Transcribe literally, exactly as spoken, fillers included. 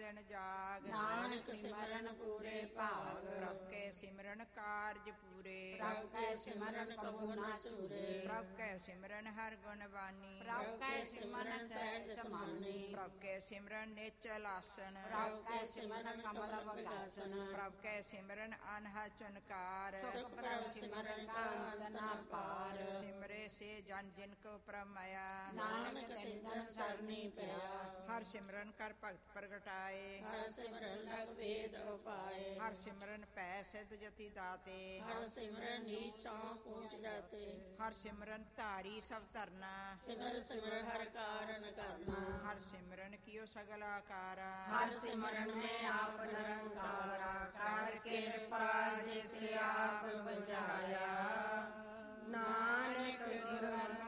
ਦਿਨ ਜਾਗ। ਨਾਨਕ ਸਿਮਰਨ ਪੂਰੇ ਭਾਗ। ਪ੍ਰਭ ਕੈ ਸਿਮਰਨ ਕਾਰਜ ਪੂਰੇ। ਪ੍ਰਭ ਕੈ ਸਿਮਰਨ ਕਬੂ ਨਾ ਚੂਰੇ। ਪ੍ਰਭ ਕੈ ਸਿਮਰਨ ਹਰ ਗੁਣ ਬਾਨੀ। ਪ੍ਰਭ ਕੈ ਸਿਮਰਨ ਸਹਿਜ ਸਮਾਨੀ। ਪ੍ਰਭ ਕੈ ਸਿਮਰਨ ਨਿਚਲ ਆਸਨ। ਪ੍ਰਭ ਕੈ ਸਿਮਰਨ ਕਮਲ ਵਿਗਾਸਨ। ਪ੍ਰਭ ਕੈ ਸਿਮਰਨ ਅਨਹ ਚਨਕਾਰ। ਸੁਖ ਪ੍ਰਭ ਸਿਮਰਨ ਕਾ ਅੰਤ ਨਾ ਪਾਰ। ਸਿਮਰੇ ਸੇ ਜਨ ਜਿਨ ਕੋ ਪ੍ਰਮਇਆ। ਨਾਨਕ ਤਿੰਨ ਸਰਨੀ ਪਿਆ। ਹਰ ਸਿਮਰਨ ਕਰ ਭਗਤ ਪ੍ਰਗਟਾਏ। ਹਰ ਸਿਮਰਨ ਲਗ ਵੇਦ ਉਪਾਏ। ਹਰ ਸਿਮਰਨ ਪੈ ਸਿਧ ਜਤੀ ਦਾਤੇ। ਹਰ ਸਿਮਰਨ ਨੀਚੋਂ ਕੂਟ ਜਾਤੇ। ਹਰ ਸਿਮਰਨ ਧਾਰੀ ਸਭ ਧਰਨਾ। ਸਿਮਰ ਸਿਮਰ ਹਰ ਕਾਰਨ ਕਰਨਾ। ਹਰ ਸਿਮਰਨ ਕੀਓ ਸਗਲ ਆਕਾਰਾ। ਹਰ ਸਿਮਰਨ ਮੈਂ ਆਪ ਨਿਰੰਕਾਰਾ। ਕਰ ਕਿਰਪਾ ਜਿਸ ਆਪ ਬੁਝਾਇਆ। ਨਾਨਕ ਗੁਰ